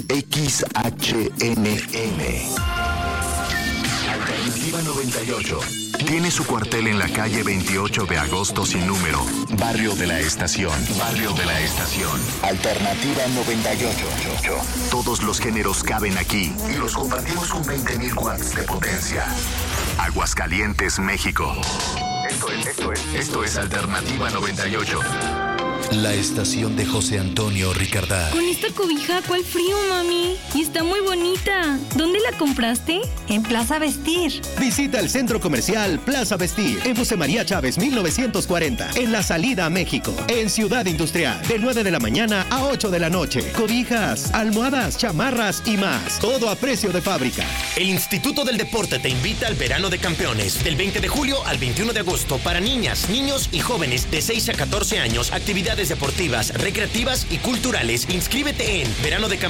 XHNM. Alternativa 98. Tiene su cuartel en la calle 28 de agosto sin número. Barrio de la Estación. Barrio de la Estación. Alternativa 98. Todos los géneros caben aquí y los compartimos con 20,000 watts de potencia. Aguascalientes, México. Esto es Alternativa 98. La estación de José Antonio Ricardá. Con esta cobija, ¿cuál frío, mami? Y está muy bonita. ¿Dónde la compraste? En Plaza Vestir. Visita el centro comercial Plaza Vestir en José María Chávez 1940, en la salida a México, en Ciudad Industrial, de 9 de la mañana a 8 de la noche. Cobijas, almohadas, chamarras y más. Todo a precio de fábrica. El Instituto del Deporte te invita al Verano de Campeones, del 20 de julio al 21 de agosto, para niñas, niños y jóvenes de 6 a 14 años, actividades deportivas, recreativas y culturales. Inscríbete en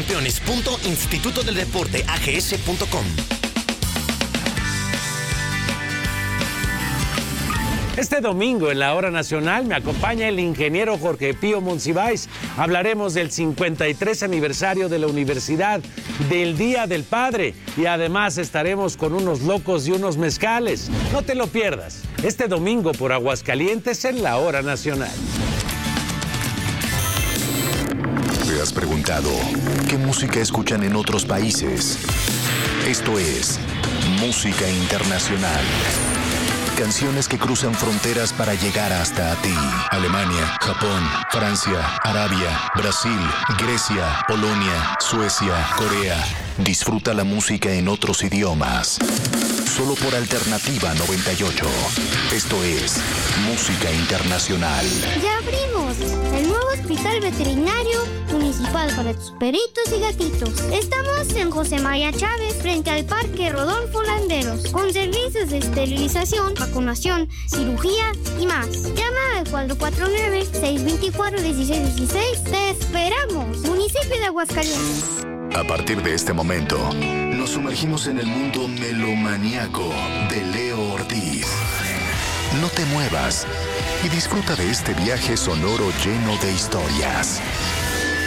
veranodeCampeones.institutodeldeporteags.com. Este domingo en la Hora Nacional me acompaña el ingeniero Jorge Pío Monsiváis. Hablaremos del 53 aniversario de la Universidad, del Día del Padre, y además estaremos con unos locos y unos mezcales. No te lo pierdas, este domingo por Aguascalientes en la Hora Nacional. ¿Te has preguntado qué música escuchan en otros países? Esto es Música Internacional. Canciones que cruzan fronteras para llegar hasta ti. Alemania, Japón, Francia, Arabia, Brasil, Grecia, Polonia, Suecia, Corea. Disfruta la música en otros idiomas. Solo por Alternativa 98. Esto es Música Internacional. ¡Ya abrimos! El nuevo Hospital Veterinario Municipal para tus perritos y gatitos. Estamos en José María Chávez, frente al Parque Rodolfo Landeros, con servicios de esterilización, vacunación, cirugía y más. Llama al 449-624-1616. ¡Te esperamos! Municipio de Aguascalientes. A partir de este momento, nos sumergimos en el mundo melomaníaco de Leo Ortiz. No te muevas y disfruta de este viaje sonoro lleno de historias.